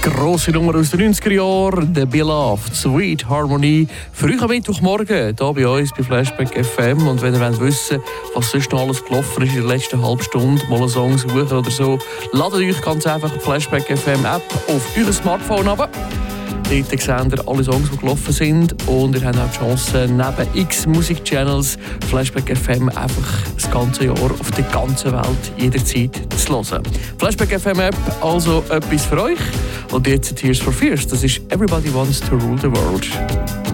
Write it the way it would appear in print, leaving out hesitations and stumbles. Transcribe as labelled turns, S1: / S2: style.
S1: Grosse Nummer aus den 90er Jahren, The Beloved, Sweet Harmony. Für euch am Mittwochmorgen, hier bei uns bei Flashback FM. Und wenn ihr wissen wollt, was sonst noch alles gelaufen ist in der letzten halben Stunde, mal einen Song suchen oder so, ladet euch ganz einfach die Flashback FM App auf euer Smartphone ab. Dort seht ihr alle Songs, die gelaufen sind. Und ihr habt auch die Chance, neben x Musikchannels Flashback FM einfach das ganze Jahr auf der ganzen Welt jederzeit zu hören. Flashback FM App, also etwas für euch. Und jetzt Tears for Fears, das ist Everybody Wants to Rule the World.